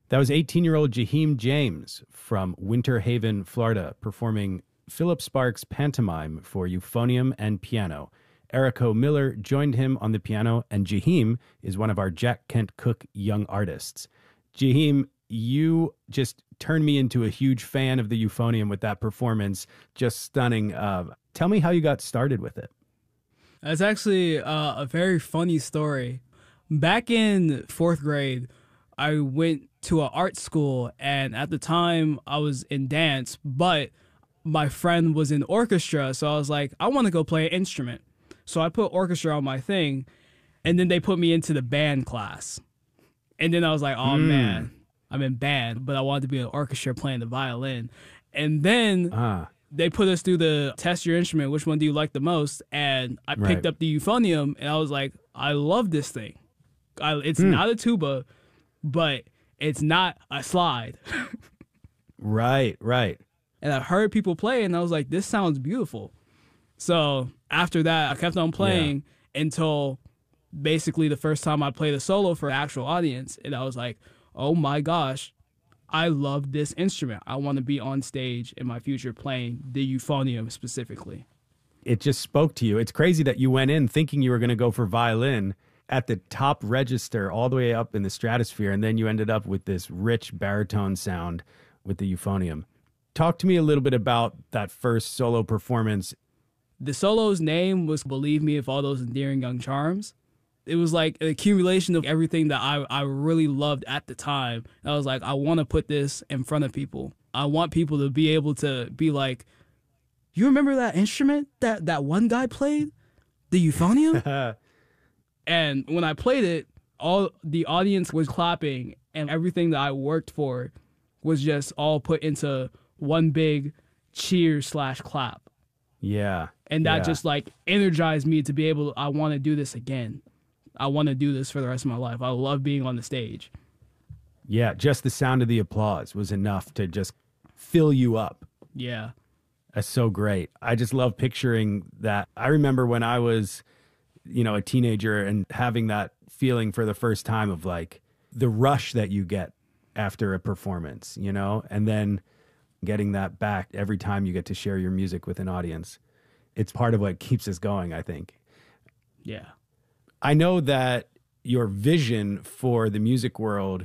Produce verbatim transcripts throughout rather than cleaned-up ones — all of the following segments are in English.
That was eighteen-year-old Jaheim James from Winter Haven, Florida, performing Philip Sparks' pantomime for euphonium and piano. Erico Miller joined him on the piano, and Jaheim is one of our Jack Kent Cooke young artists. Jaheim, you just turned me into a huge fan of the euphonium with that performance. Just stunning. Uh, tell me how you got started with it. It's actually uh, a very funny story. Back in fourth grade, I went to an art school, and at the time I was in dance, but my friend was in orchestra, so I was like, I want to go play an instrument. So I put orchestra on my thing, and then they put me into the band class. And then I was like, oh mm. man, I'm in band, but I wanted to be in an orchestra playing the violin. And then uh. they put us through the test your instrument, which one do you like the most? And I picked right. up the euphonium, and I was like, I love this thing. I, it's mm. not a tuba, but it's not a slide. Right, right. And I heard people play, and I was like, this sounds beautiful. So after that, I kept on playing yeah. until basically the first time I played a solo for an actual audience. And I was like, oh my gosh, I love this instrument. I want to be on stage in my future playing the euphonium specifically. It just spoke to you. It's crazy that you went in thinking you were going to go for violin at the top register all the way up in the stratosphere, and then you ended up with this rich baritone sound with the euphonium. Talk to me a little bit about that first solo performance. The solo's name was Believe Me If All Those Endearing Young Charms. It was like an accumulation of everything that I, I really loved at the time. I was like, I want to put this in front of people. I want people to be able to be like, you remember that instrument that that one guy played? The euphonium? And when I played it, all the audience was clapping, and everything that I worked for was just all put into one big cheer slash clap. Yeah. And that yeah. just like energized me to be able to, I want to do this again. I want to do this for the rest of my life. I love being on the stage. Yeah, just the sound of the applause was enough to just fill you up. Yeah. That's so great. I just love picturing that. I remember when I was, you know, a teenager and having that feeling for the first time of like the rush that you get after a performance, you know, and then getting that back every time you get to share your music with an audience. It's part of what keeps us going, I think. Yeah. I know that your vision for the music world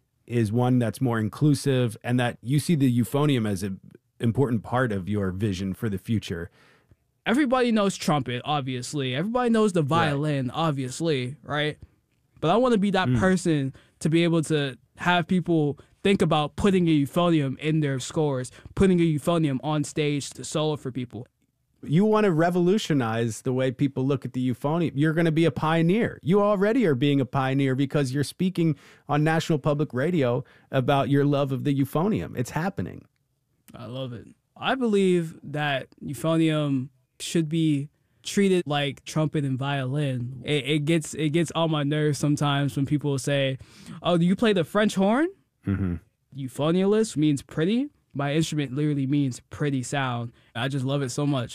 is one that's more inclusive, and that you see the euphonium as an important part of your vision for the future. Everybody knows trumpet, obviously. Everybody knows the violin, right. obviously, right? But I want to be that mm. person to be able to have people think about putting a euphonium in their scores, putting a euphonium on stage to solo for people. You want to revolutionize the way people look at the euphonium. You're going to be a pioneer. You already are being a pioneer because you're speaking on National Public Radio about your love of the euphonium. It's happening. I love it. I believe that euphonium should be treated like trumpet and violin. It, it gets it gets on my nerves sometimes when people say, oh, do you play the French horn? Mm-hmm. Euphonialist means pretty. My instrument literally means pretty sound. I just love it so much.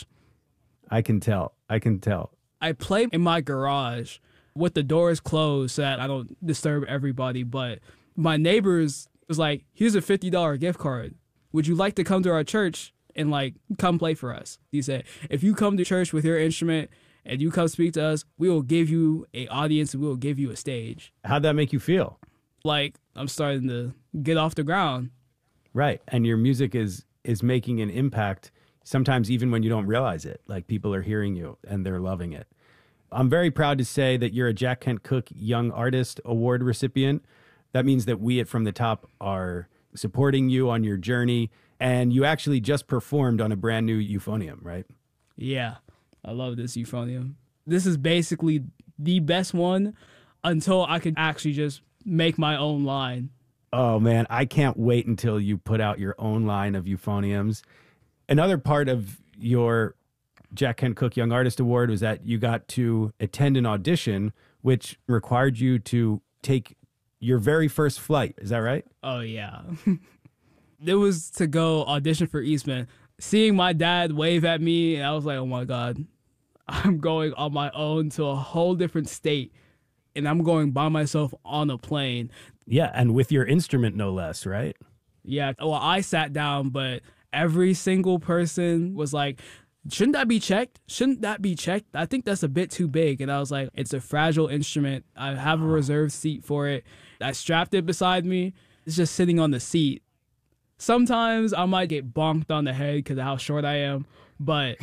I can tell. I can tell. I play in my garage with the doors closed so that I don't disturb everybody. But my neighbors was like, here's a fifty dollars gift card. Would you like to come to our church and like come play for us? He said, if you come to church with your instrument and you come speak to us, we will give you a audience and we will give you a stage. How'd that make you feel? Like I'm starting to get off the ground. Right. And your music is is making an impact, sometimes even when you don't realize it. Like people are hearing you and they're loving it. I'm very proud to say that you're a Jack Kent Cooke Young Artist Award recipient. That means that we at From the Top are supporting you on your journey. And you actually just performed on a brand new euphonium, right? Yeah. I love this euphonium. This is basically the best one until I could actually just make my own line. Oh, man, I can't wait until you put out your own line of euphoniums. Another part of your Jack Kent Cooke Young Artist Award was that you got to attend an audition, which required you to take your very first flight. Is that right? Oh, yeah. It was to go audition for Eastman. Seeing my dad wave at me, I was like, oh, my God, I'm going on my own to a whole different state and I'm going by myself on a plane. Yeah, and with your instrument, no less, right? Yeah, well, I sat down, but every single person was like, shouldn't that be checked? Shouldn't that be checked? I think that's a bit too big. And I was like, it's a fragile instrument. I have a reserved seat for it. I strapped it beside me. It's just sitting on the seat. Sometimes I might get bonked on the head because of how short I am, but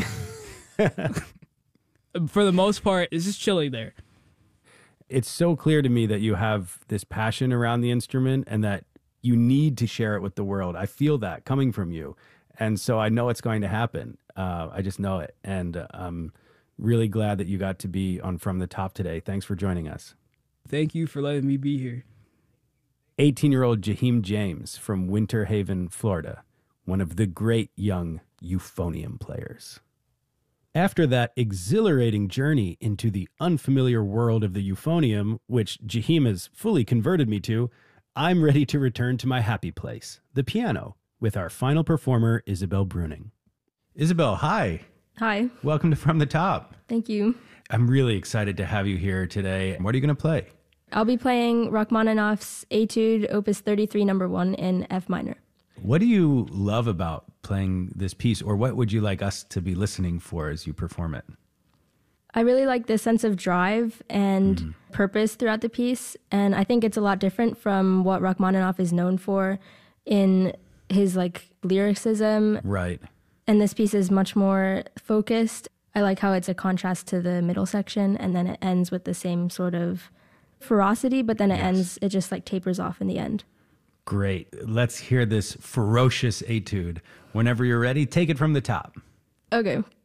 for the most part, it's just chilling there. It's so clear to me that you have this passion around the instrument and that you need to share it with the world. I feel that coming from you. And so I know it's going to happen. Uh, I just know it. And uh, I'm really glad that you got to be on From the Top today. Thanks for joining us. Thank you for letting me be here. eighteen-year-old Jaheim James from Winter Haven, Florida, one of the great young euphonium players. After that exhilarating journey into the unfamiliar world of the euphonium, which Jaheim has fully converted me to, I'm ready to return to my happy place, the piano, with our final performer, Isabel Bruning. Isabel, hi. Hi. Welcome to From the Top. Thank you. I'm really excited to have you here today. What are you going to play? I'll be playing Rachmaninoff's Etude, Opus thirty-three, number one in F minor. What do you love about playing this piece, or what would you like us to be listening for as you perform it? I really like the sense of drive and Mm. purpose throughout the piece, and I think it's a lot different from what Rachmaninoff is known for in his like lyricism. Right. And this piece is much more focused. I like how it's a contrast to the middle section, and then it ends with the same sort of ferocity, but then it Yes. ends, it just like tapers off in the end. Great. Let's hear this ferocious etude. Whenever you're ready, take it from the top. Okay.